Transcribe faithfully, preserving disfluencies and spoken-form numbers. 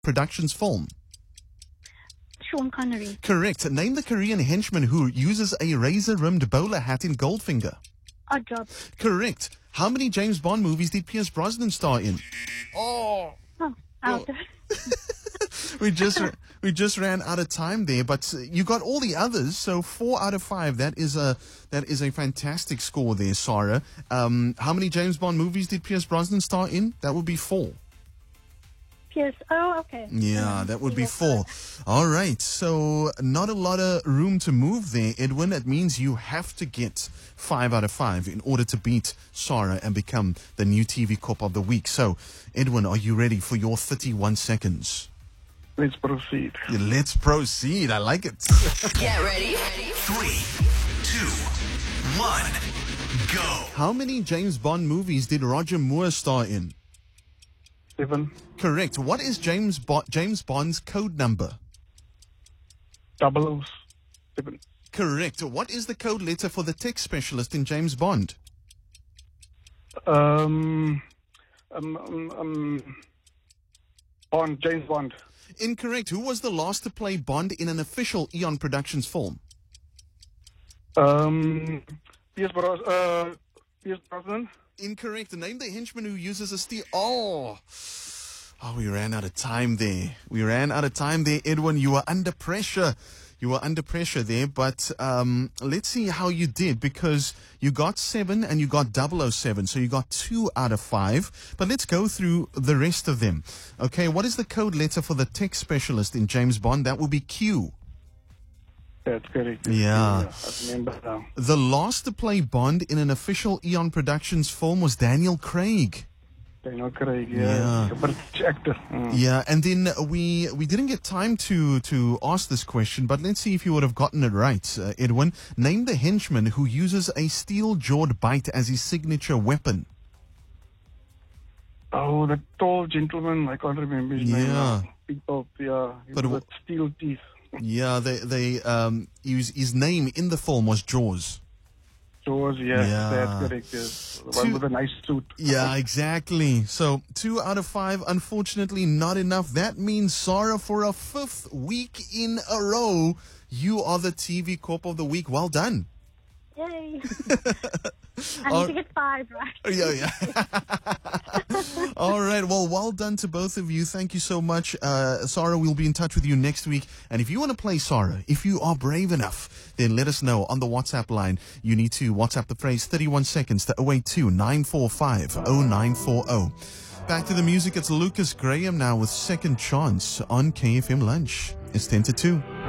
Productions film? Sean Connery. Correct. Name the Korean henchman who uses a razor-rimmed bowler hat in Goldfinger. Odd Job. Correct. How many James Bond movies did Pierce Brosnan star in? Oh, Oh, out. we just we just ran out of time there, but you got all the others. So four out of five. That is a that is a fantastic score there, Sarah. Um, how many James Bond movies did Pierce Brosnan star in? That would be four. Pierce. Oh, okay. Yeah, that would be Yes, four. All right. So not a lot of room to move there, Edwin. That means you have to get five out of five in order to beat Sarah and become the new T V Cop of the Week. So, Edwin, are you ready for your thirty-one seconds? Let's proceed. Yeah, let's proceed. I like it. Get ready. Three, two, one, go. How many James Bond movies did Roger Moore star in? Seven, Correct. What is James Bo- James Bond's code number? double O seven, Correct. What is the code letter for the tech specialist in James Bond? um, um, um, um, Bond, James Bond. Incorrect. Who was the last to play Bond in an official Eon Productions film? Um, Pierce Bros, uh, Pierce Brosnan. Incorrect. Name the henchman who uses a steel. Oh. Oh, we ran out of time there. We ran out of time there, Edwin. You were under pressure. You were under pressure there, but um, let's see how you did, because you got seven and you got double oh seven, so you got two out of five. But let's go through the rest of them. Okay, what is the code letter for the tech specialist in James Bond? That will be Q. That's correct. Yeah. I remember now. The last to play Bond in an official Eon Productions film was Daniel Craig. Daniel Craig, yeah. Yeah. The British actor. Mm. Yeah, and then we we didn't get time to to ask this question, but let's see if you would have gotten it right, uh, Edwin. Name the henchman who uses a steel-jawed bite as his signature weapon. Oh, the tall gentleman. I can't remember his name. Yeah. now. People, yeah. But With wh- steel teeth. Yeah, they they um his his name in the film was Jaws. Jaws, yeah, Yeah. that's correct. Yes. The Two- one with a nice suit. Yeah, exactly. So two out of five, unfortunately, not enough. That means, Sarah, for a fifth week in a row, you are the T V Corp of the Week. Well done. Yay. I Oh. need to get five, right? Yeah, yeah. All right. Well, well done to both of you. Thank you so much. Uh, Sarah, we'll be in touch with you next week. And if you want to play Sarah, if you are brave enough, then let us know on the WhatsApp line. You need to WhatsApp the phrase thirty-one seconds to oh eight two, nine four five, oh nine four oh. Back to the music. It's Lucas Graham now with Second Chance on K F M Lunch. It's ten to two.